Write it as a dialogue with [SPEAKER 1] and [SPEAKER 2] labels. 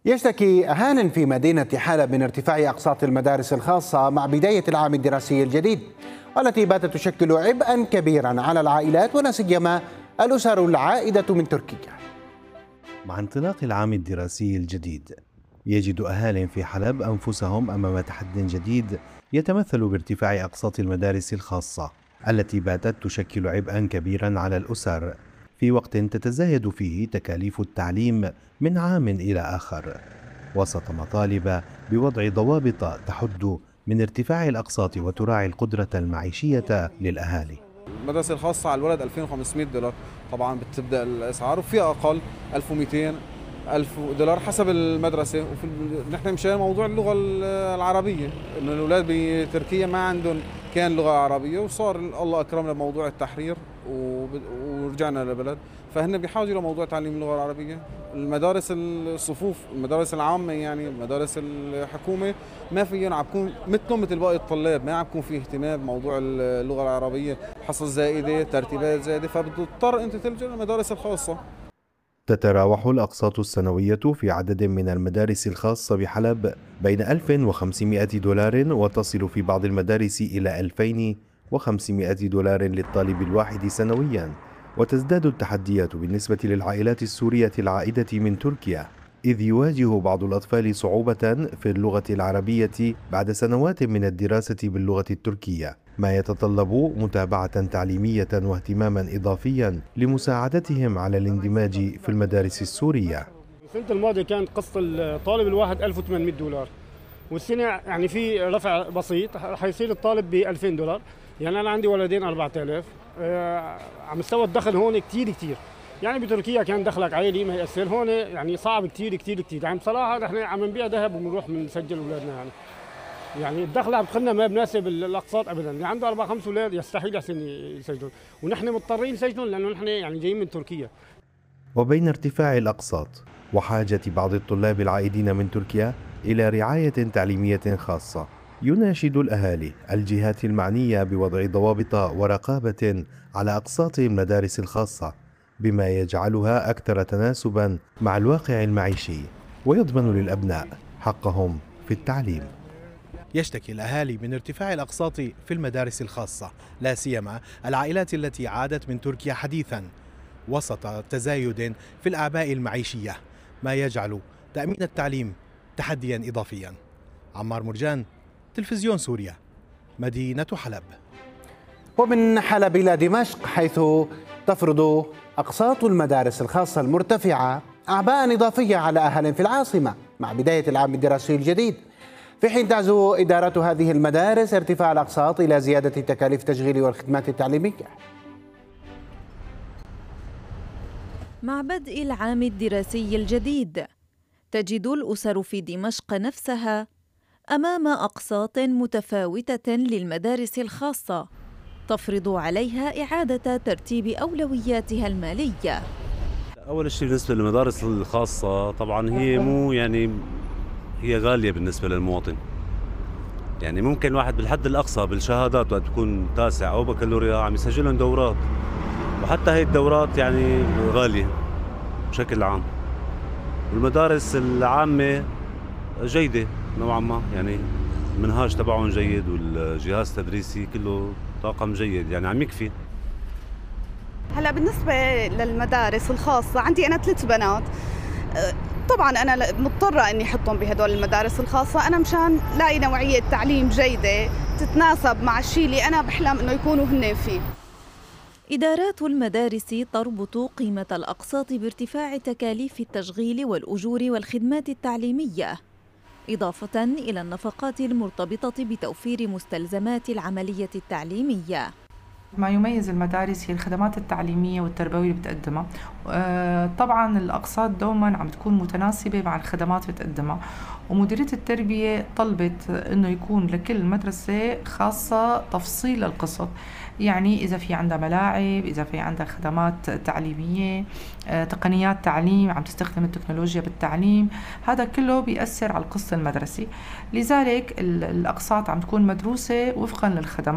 [SPEAKER 1] يشتكي أهالٍ في مدينة حلب من ارتفاع أقساط المدارس الخاصة مع بداية العام الدراسي الجديد، والتي باتت تشكل عبئا كبيرا على العائلات ولا سيما الأسر العائدة من تركيا.
[SPEAKER 2] مع انطلاق العام الدراسي الجديد يجد أهالٍ في حلب أنفسهم أمام تحدٍ جديد يتمثل بارتفاع أقساط المدارس الخاصة التي باتت تشكل عبئا كبيرا على الأسر في وقت تتزايد فيه تكاليف التعليم من عام إلى آخر، وسط مطالب بوضع ضوابط تحد من ارتفاع الأقساط وتراعي القدرة المعيشية للأهالي.
[SPEAKER 3] المدرسة الخاصة على الولد $2500 طبعا بتبدأ الأسعار، وفيها أقل 1200 $1000 حسب المدرسة. نحن مشان موضوع اللغة العربية، إنه الأولاد بتركيا ما عندهم كان لغة عربية، وصار الله أكرمنا بموضوع التحرير ورجعنا للبلد، فهن بحاجة لموضوع تعليم اللغة العربية. المدارس الصفوف، المدارس العامة يعني مدارس الحكومة ما فيهم عم مثلهم مثل باقي الطلاب، ما عم يكون في اهتمام بموضوع اللغة العربية، حصص زائدة، ترتيبات زائدة، فبتضطر أنت تلجأ للمدارس الخاصة.
[SPEAKER 2] تتراوح الأقساط السنوية في عدد من المدارس الخاصة بحلب بين $1500 وتصل في بعض المدارس إلى $2500 للطالب الواحد سنويا، وتزداد التحديات بالنسبة للعائلات السورية العائدة من تركيا، إذ يواجه بعض الأطفال صعوبة في اللغة العربية بعد سنوات من الدراسة باللغة التركية، ما يتطلب متابعة تعليمية واهتماما إضافيا لمساعدتهم على الاندماج في المدارس السورية.
[SPEAKER 4] السنة الماضية كانت قسط الطالب الواحد $1800، والسنة يعني في رفع بسيط، حيصير الطالب ب$2000. يعني أنا عندي ولدين 4000. على مستوى الدخل هون كتير، يعني بتركيا كان دخلك عالي ما يأثر، هون يعني صعب كتير. يعني بصراحة نحن عم نبيع ذهب وبنروح بنسجل أولادنا، يعني الدخل عم تخلنا ما بناسب الاقساط ابدا، اللي عنده 4-5 اولاد يستحيل يحسن يسجلون، ونحن مضطرين نسجلون لانه نحن يعني جايين من تركيا.
[SPEAKER 2] وبين ارتفاع الاقساط وحاجة بعض الطلاب العائدين من تركيا إلى رعاية تعليمية خاصة، يناشد الأهالي الجهات المعنية بوضع ضوابط ورقابة على أقساط المدارس الخاصة، بما يجعلها أكثر تناسبا مع الواقع المعيشي ويضمن للأبناء حقهم في التعليم.
[SPEAKER 5] يشتكي الأهالي من ارتفاع الأقساط في المدارس الخاصة، لا سيما العائلات التي عادت من تركيا حديثا، وسط تزايد في الأعباء المعيشية، ما يجعل تأمين التعليم تحديا إضافيا. عمار مرجان، تلفزيون سوريا، مدينة حلب.
[SPEAKER 1] ومن حلب إلى دمشق، حيث تفرض أقساط المدارس الخاصة المرتفعة أعباء إضافية على أهل في العاصمة مع بداية العام الدراسي الجديد، في حين تعزو إدارة هذه المدارس ارتفاع الأقساط إلى زيادة تكاليف التشغيل والخدمات التعليمية.
[SPEAKER 6] مع بدء العام الدراسي الجديد تجد الأسر في دمشق نفسها أمام أقساط متفاوتة للمدارس الخاصة تفرض عليها إعادة ترتيب أولوياتها المالية.
[SPEAKER 7] أول شيء بالنسبة للمدارس الخاصة طبعا هي هي غالية بالنسبة للمواطن، يعني ممكن الواحد بالحد الأقصى بالشهادات وقت بيكون تاسع أو بكالوريا عم يسجلهم دورات، وحتى هي الدورات يعني غالية بشكل عام. والمدارس العامة جيدة نوعا ما، يعني المنهاج تبعهم جيد والجهاز التدريسي كله طاقم جيد، يعني عم يكفي.
[SPEAKER 8] هلا بالنسبة للمدارس الخاصة عندي أنا 3 بنات، طبعا أنا مضطرة إني أحطهم بهدول المدارس الخاصة، أنا مشان لاقي نوعية تعليم جيدة تتناسب مع الشيء اللي أنا بحلم إنه يكونوا هن فيه.
[SPEAKER 6] إدارات المدارس تربط قيمة الأقساط بارتفاع تكاليف التشغيل والأجور والخدمات التعليمية، إضافة إلى النفقات المرتبطة بتوفير مستلزمات العملية التعليمية.
[SPEAKER 9] ما يميز المدارس هي الخدمات التعليمية والتربوية اللي بتقدمها. طبعا الأقساط دوما عم تكون متناسبة مع الخدمات اللي بتقدمها، ومديرية التربية طلبت أنه يكون لكل مدرسة خاصة تفصيل القسط، يعني إذا في عندها ملاعب، إذا في عندها خدمات تعليمية، تقنيات تعليم عم تستخدم التكنولوجيا بالتعليم، هذا كله بيأثر على القسط المدرسي. لذلك الأقساط عم تكون مدروسة وفقا للخدمات.